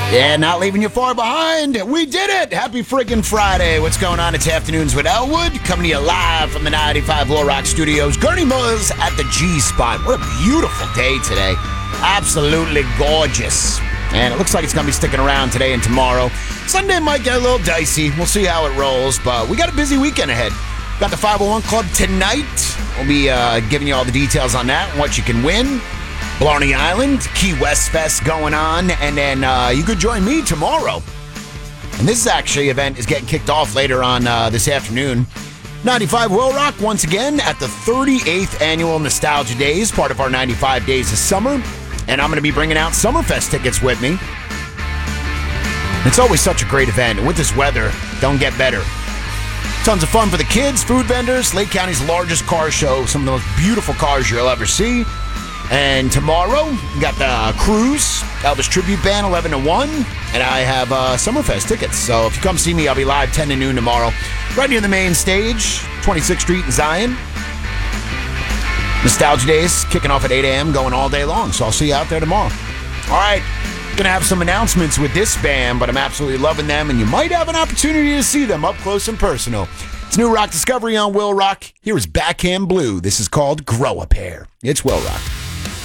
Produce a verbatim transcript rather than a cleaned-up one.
Yeah, not leaving you far behind. We did it. Happy friggin' Friday. What's going on? It's Afternoons with Elwood, coming to you live from the ninety-five Low Rock Studios. Gurney Mills at the G-Spot. What a beautiful day today. Absolutely gorgeous. And it looks like it's going to be sticking around today and tomorrow. Sunday might get a little dicey. We'll see how it rolls, but we got a busy weekend ahead. Got the five oh one Club tonight. We'll be uh, giving you all the details on that and what you can win. Blarney Island, Key West Fest going on, and then uh, you could join me tomorrow. And this is actually event is getting kicked off later on uh, this afternoon. ninety-five Will Rock once again at the thirty-eighth Annual Nostalgia Days, part of our ninety-five Days of Summer. And I'm going to be bringing out Summerfest tickets with me. It's always such a great event, and with this weather, don't get better. Tons of fun for the kids, food vendors, Lake County's largest car show, some of the most beautiful cars you'll ever see. And tomorrow, we got the Cruise, Elvis Tribute Band, eleven to one, and I have uh, Summerfest tickets. So if you come see me, I'll be live ten to noon tomorrow, right near the main stage, twenty-sixth Street in Zion. Nostalgia Days kicking off at eight a.m., going all day long, so I'll see you out there tomorrow. All right, gonna have some announcements with this band, but I'm absolutely loving them, and you might have an opportunity to see them up close and personal. It's New Rock Discovery on Will Rock. Here is Backhand Blue. This is called Grow a Pair. It's Will Rock.